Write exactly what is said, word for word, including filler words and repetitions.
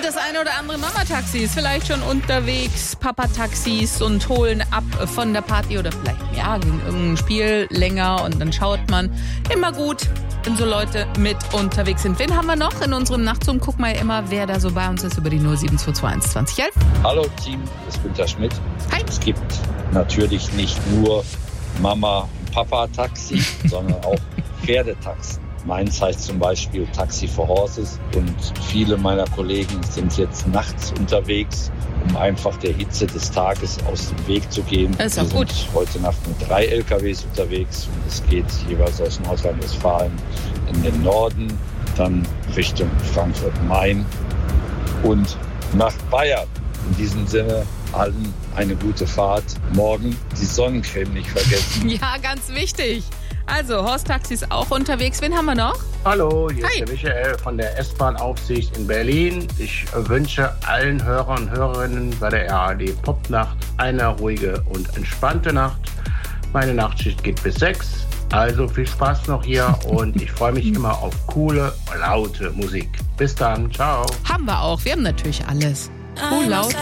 das eine oder andere Mama-Taxi ist vielleicht schon unterwegs, Papa-Taxis und holen ab von der Party oder vielleicht ja gegen irgendein Spiel länger und dann schaut man. Immer gut, wenn so Leute mit unterwegs sind. Wen haben wir noch in unserem Nachtzoom? Guck mal immer, wer da so bei uns ist über die null sieben zwei zwei eins zwanzig elf. Hallo Team, das ist Günther Schmidt. Hi. Es gibt natürlich nicht nur Mama- und Papa-Taxi, sondern auch Pferdetaxen. Meins heißt zum Beispiel Taxi for Horses und viele meiner Kollegen sind jetzt nachts unterwegs, um einfach der Hitze des Tages aus dem Weg zu gehen. Das ist auch Wir gut. sind heute Nacht mit drei L K Ws unterwegs und es geht jeweils aus Nordrhein-Westfalen in den Norden, dann Richtung Frankfurt-Main und nach Bayern. In diesem Sinne allen eine gute Fahrt. Morgen die Sonnencreme nicht vergessen. Ja, ganz wichtig. Also, Horst Taxi ist auch unterwegs. Wen haben wir noch? Hallo, hier Hi. ist der Michael von der S-Bahn-Aufsicht in Berlin. Ich wünsche allen Hörern und Hörerinnen bei der R A D Popnacht eine ruhige und entspannte Nacht. Meine Nachtschicht geht bis sechs. Also viel Spaß noch hier und ich freue mich immer auf coole, laute Musik. Bis dann, ciao. Haben wir auch. Wir haben natürlich alles. Cool, laut.